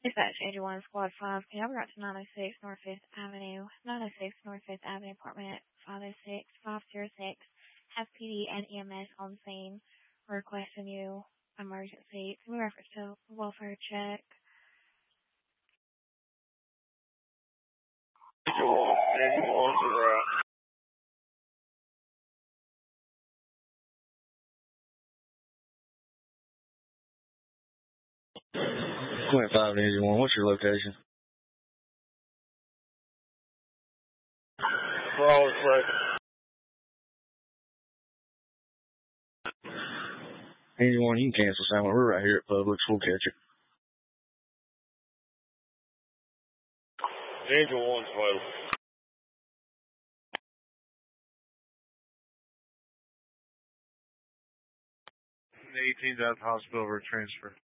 Dispatch Angel 1 Squad 5. Can you route to 906 North 5th Avenue, 906 North 5th Avenue, apartment 506, 506. Have PD and EMS on scene. Requesting you emergency. Can we reference to welfare check? Oh, 25 and 81. What's your location? Frostburg. 81, you can cancel, Simon. We're right here at Publix. We'll catch it. Angel 1's vital. 18th out of the hospital for transfer.